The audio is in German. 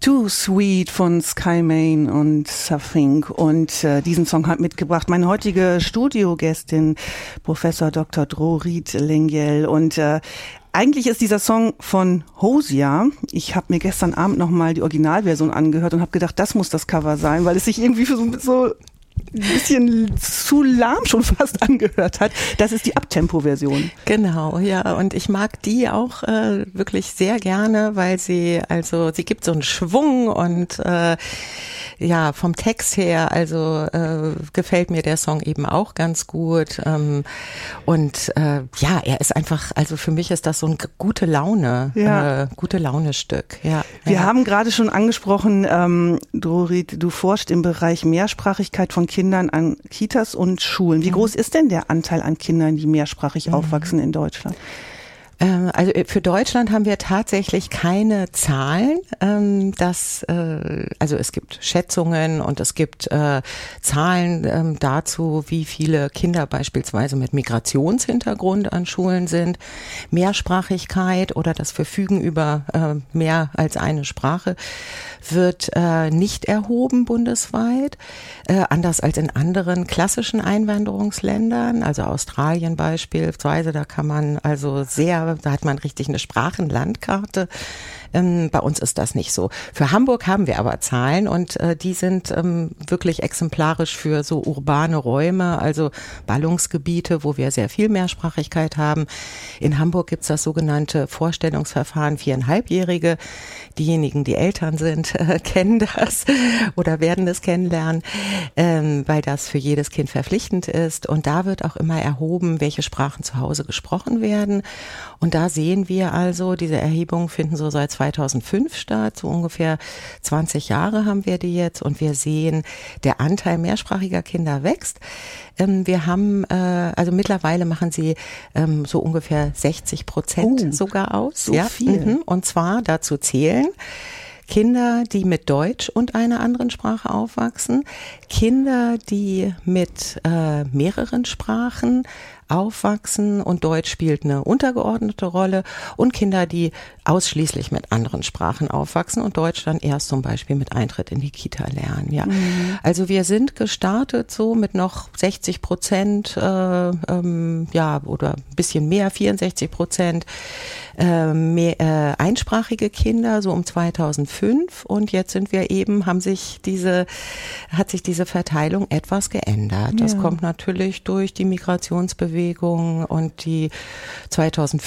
Too Sweet von Sky Main und Safink. Und diesen Song hat mitgebracht meine heutige Studiogästin, Professor Dr. Drorit Lengyel. Und eigentlich ist dieser Song von Hozier. Ich habe mir gestern Abend nochmal die Originalversion angehört und habe gedacht, das muss das Cover sein, weil es sich irgendwie so ein bisschen zu lahm schon fast angehört hat. Das ist die Abtempo-Version. Genau, ja, und ich mag die auch wirklich sehr gerne, weil sie gibt so einen Schwung und ja, vom Text her, also gefällt mir der Song eben auch ganz gut. Und ja, er ist einfach, also für mich ist das so ein gute Laune-Stück. Ja, wir haben gerade schon angesprochen, Drorit, du forschst im Bereich Mehrsprachigkeit von Kindern an Kitas und Schulen. Wie groß ist denn der Anteil an Kindern, die mehrsprachig aufwachsen in Deutschland? Also für Deutschland haben wir tatsächlich keine Zahlen. Also es gibt Schätzungen und es gibt Zahlen dazu, wie viele Kinder beispielsweise mit Migrationshintergrund an Schulen sind. Mehrsprachigkeit oder das Verfügen über mehr als eine Sprache wird nicht erhoben bundesweit, anders als in anderen klassischen Einwanderungsländern, also Australien beispielsweise, da kann man da hat man richtig eine Sprachenlandkarte. Bei uns ist das nicht so. Für Hamburg haben wir aber Zahlen und die sind wirklich exemplarisch für so urbane Räume, also Ballungsgebiete, wo wir sehr viel Mehrsprachigkeit haben. In Hamburg gibt's das sogenannte Vorstellungsverfahren 4,5-Jährige. Diejenigen, die Eltern sind, kennen das oder werden es kennenlernen, weil das für jedes Kind verpflichtend ist. Und da wird auch immer erhoben, welche Sprachen zu Hause gesprochen werden. Und da sehen wir also, diese Erhebungen finden so seit 2005 statt, so ungefähr 20 Jahre haben wir die jetzt und wir sehen, der Anteil mehrsprachiger Kinder wächst. Wir haben, also mittlerweile machen sie so ungefähr 60% sogar aus. So viel. Und zwar dazu zählen Kinder, die mit Deutsch und einer anderen Sprache aufwachsen, Kinder, die mit mehreren Sprachen aufwachsen und Deutsch spielt eine untergeordnete Rolle und Kinder, die ausschließlich mit anderen Sprachen aufwachsen und Deutsch dann erst zum Beispiel mit Eintritt in die Kita lernen. Ja, also wir sind gestartet so mit noch 60%, ja oder ein bisschen mehr, 64% einsprachige Kinder so um 2005 und jetzt sind wir eben, hat sich diese Verteilung etwas geändert. Das kommt natürlich durch die Migrationsbewegung und die 2005